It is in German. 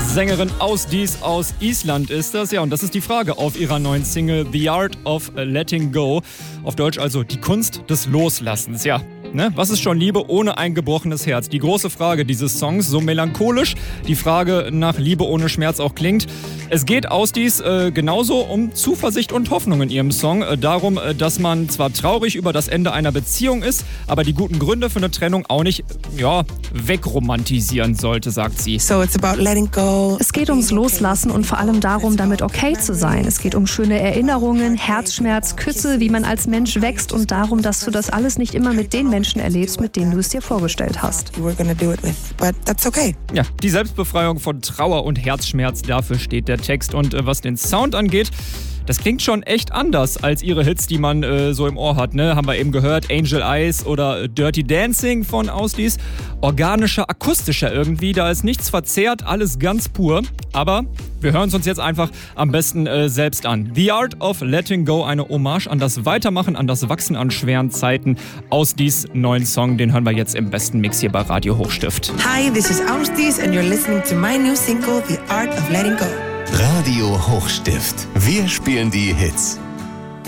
Sängerin Ásdís aus Island ist das. Ja, und das ist die Frage auf ihrer neuen Single The Art of Letting Go. Auf Deutsch also die Kunst des Loslassens. Ja, ne? Was ist schon Liebe ohne ein gebrochenes Herz? Die große Frage dieses Songs, so melancholisch die Frage nach Liebe ohne Schmerz auch klingt. Es geht Ásdís genauso um Zuversicht und Hoffnung in ihrem Song. Darum, dass man zwar traurig über das Ende einer Beziehung ist, aber die guten Gründe für eine Trennung auch nicht, wegromantisieren sollte, sagt sie. So it's about letting go. Es geht ums Loslassen und vor allem darum, damit okay zu sein. Es geht um schöne Erinnerungen, Herzschmerz, Küsse, wie man als Mensch wächst und darum, dass du das alles nicht immer mit den Menschen erlebst, mit denen du es dir vorgestellt hast. You were gonna do it with, but that's okay. Ja, die Selbstbefreiung von Trauer und Herzschmerz, dafür steht der Text. Und was den Sound angeht, das klingt schon echt anders als ihre Hits, die man so im Ohr hat. Ne? Haben wir eben gehört, Angel Eyes oder Dirty Dancing von Ásdís. Organischer, akustischer irgendwie, da ist nichts verzerrt, alles ganz pur. Aber wir hören es uns jetzt einfach am besten selbst an. The Art of Letting Go, eine Hommage an das Weitermachen, an das Wachsen an schweren Zeiten. Ásdís neuen Song, den hören wir jetzt im besten Mix hier bei Radio Hochstift. Hi, this is Ásdís and you're listening to my new single, The Art of Letting Go. Radio Hochstift. Wir spielen die Hits.